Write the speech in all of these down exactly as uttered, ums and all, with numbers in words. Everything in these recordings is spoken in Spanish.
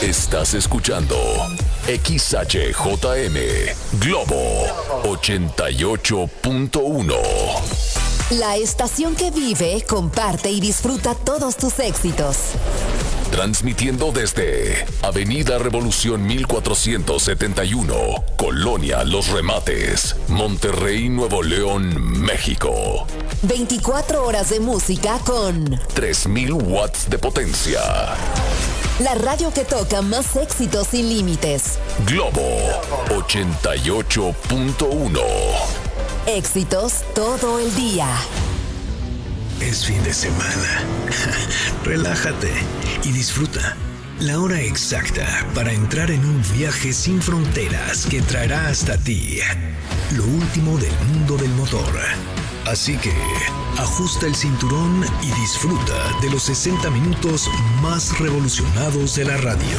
Estás escuchando X H J M Globo ochenta y ocho punto uno. La estación que vive, comparte y disfruta todos tus éxitos. Transmitiendo desde Avenida Revolución mil cuatrocientos setenta y uno, Colonia Los Remates, Monterrey, Nuevo León, México. veinticuatro horas de música con tres mil watts de potencia. La radio que toca más éxitos sin límites. Globo ochenta y ocho punto uno. Éxitos todo el día. Es fin de semana. Relájate y disfruta. La hora exacta para entrar en un viaje sin fronteras que traerá hasta ti lo último del mundo del motor. Así que ajusta el cinturón y disfruta de los sesenta minutos más revolucionados de la radio.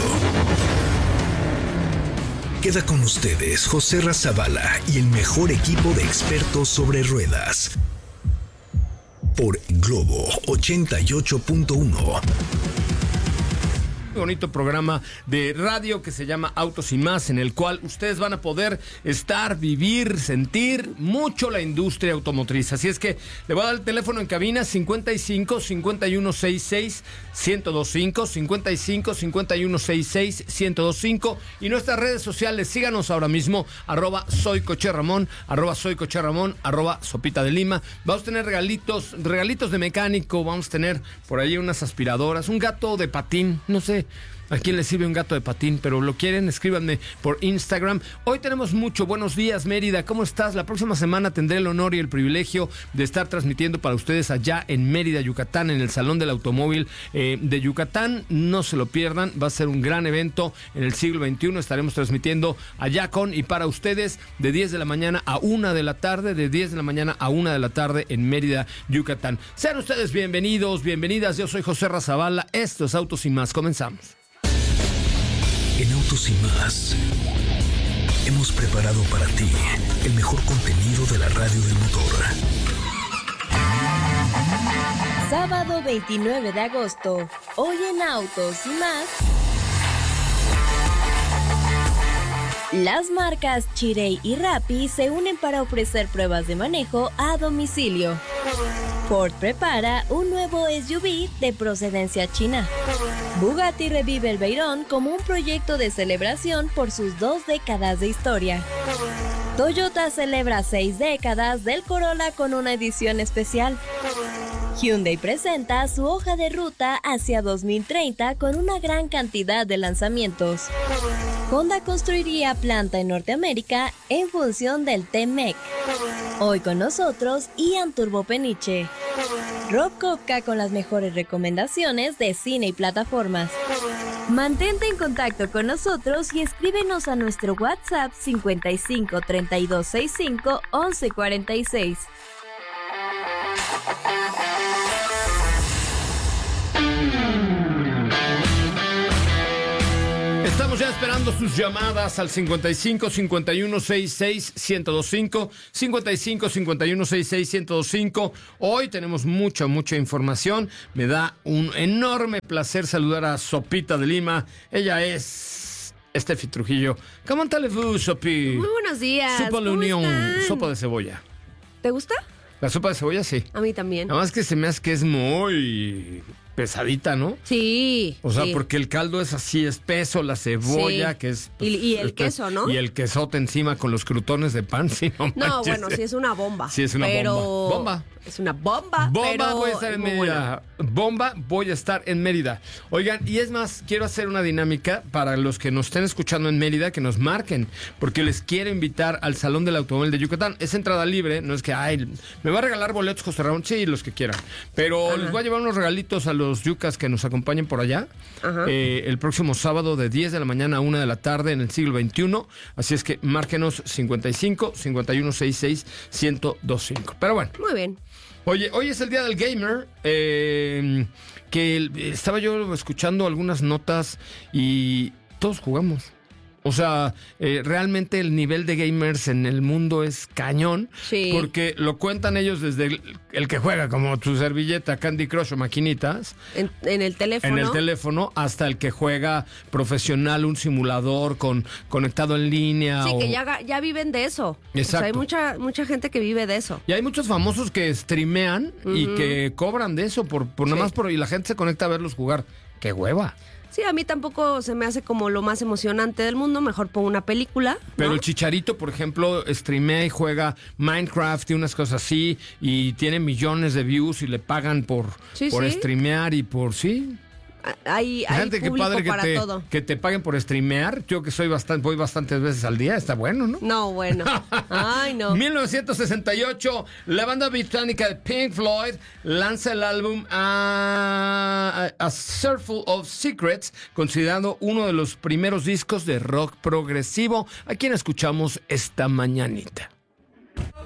Queda con ustedes José Razabala y el mejor equipo de expertos sobre ruedas. Por Globo ochenta y ocho punto uno. Bonito programa de radio que se llama Autos y Más, en el cual ustedes van a poder estar, vivir, sentir mucho la industria automotriz. Así es que le voy a dar el teléfono en cabina: cincuenta y cinco, cincuenta y uno, sesenta y seis, ciento veinticinco, cincuenta y cinco, cincuenta y uno, sesenta y seis, ciento veinticinco, y nuestras redes sociales. Síganos ahora mismo, arroba soy Coche Ramón, arroba soy Coche Ramón, arroba Sopita de Lima. Vamos a tener regalitos, regalitos de mecánico, vamos a tener por ahí unas aspiradoras, un gato de patín, no sé a quién le sirve un gato de patín, pero lo quieren, escríbanme por Instagram. Hoy tenemos mucho. Buenos días, Mérida, ¿cómo estás? La próxima semana tendré el honor y el privilegio de estar transmitiendo para ustedes allá en Mérida, Yucatán, en el Salón del Automóvil eh, de Yucatán. No se lo pierdan, va a ser un gran evento en el siglo veintiuno. Estaremos transmitiendo allá con y para ustedes de diez de la mañana a una de la tarde, de diez de la mañana a una de la tarde en Mérida, Yucatán. Sean ustedes bienvenidos, bienvenidas. Yo soy José Razabala. Esto es Autos y Más. Comenzamos. En Autos y Más hemos preparado para ti el mejor contenido de la radio del motor. Sábado veintinueve de agosto, hoy en Autos y Más. Las marcas Chery y Rappi se unen para ofrecer pruebas de manejo a domicilio. Ford prepara un nuevo S U V de procedencia china. Bugatti revive el Veyron como un proyecto de celebración por sus dos décadas de historia. Toyota celebra seis décadas del Corolla con una edición especial. Hyundai presenta su hoja de ruta hacia dos mil treinta con una gran cantidad de lanzamientos. Honda construiría planta en Norteamérica en función del T-Mec. Hoy con nosotros, Ian Turbo Peniche. Rob Kopka con las mejores recomendaciones de cine y plataformas. Mantente en contacto con nosotros y escríbenos a nuestro WhatsApp cincuenta y cinco, treinta y dos, sesenta y cinco, once, cuarenta y seis. Estamos ya esperando sus llamadas al cincuenta y cinco, cincuenta y uno, sesenta y seis, ciento veinticinco, cincuenta y cinco, cincuenta y uno, sesenta y seis, ciento veinticinco. Hoy tenemos mucha, mucha información. Me da un enorme placer saludar a Sopita de Lima. Ella es Steffi Trujillo. ¿Cómo allez-vous, Sopi? Muy buenos días. Sopa de ¿Cómo unión, están? sopa de cebolla. ¿Te gusta? La sopa de cebolla, sí. A mí también. Nada más que se me hace que es muy pesadita, ¿no? Sí. O sea, sí. porque el caldo es así espeso, la cebolla, Sí. que es... Y- y el espe- queso, ¿no? Y el quesote encima con los crutones de pan, sí, no No, manches. bueno, sí es una bomba. Sí, es una pero... bomba. Bomba. Es una bomba, Bomba, pero voy a estar en muy Mérida. Bomba, voy a estar en Mérida. Oigan, y es más, quiero hacer una dinámica para los que nos estén escuchando en Mérida, que nos marquen, porque les quiero invitar al Salón del Automóvil de Yucatán. Es entrada libre, no es que, ay, me va a regalar boletos José Ramón, sí, los que quieran. Pero Ajá. les voy a llevar unos regalitos a los yucas que nos acompañen por allá. Ajá. Eh, el próximo sábado de diez de la mañana a una de la tarde en el siglo veintiuno. Así es que márquenos cincuenta y cinco, cincuenta y uno, sesenta y seis, ciento veinticinco. Pero bueno. Muy bien. Oye, hoy es el Día del Gamer, eh, que el- estaba yo escuchando algunas notas y todos jugamos. O sea, eh, realmente el nivel de gamers en el mundo es cañón. Sí. Porque lo cuentan ellos desde el, el que juega como tu servilleta, Candy Crush o maquinitas. En, en el teléfono. En el teléfono, hasta el que juega profesional, un simulador con conectado en línea. Sí, o... que ya, ya viven de eso. Exacto. O sea, hay mucha, mucha gente que vive de eso. Y hay muchos famosos que streamean uh-huh. y que cobran de eso, por, por sí. nada más por... Y la gente se conecta a verlos jugar. ¡Qué hueva! Sí, a mí tampoco se me hace como lo más emocionante del mundo. Mejor pongo una película, ¿no? Pero el Chicharito, por ejemplo, streamea y juega Minecraft y unas cosas así. Y tiene millones de views y le pagan por, sí, por sí. streamear y por... sí. Hay, hay gente, público qué padre que para te, todo. que te paguen por streamear. Yo que soy bastante, voy bastantes veces al día. Está bueno, ¿no? No, bueno. Ay, no. mil novecientos sesenta y ocho, la banda británica de Pink Floyd lanza el álbum A, A Circle of Secrets, considerado uno de los primeros discos de rock progresivo. ¿A quién escuchamos esta mañanita?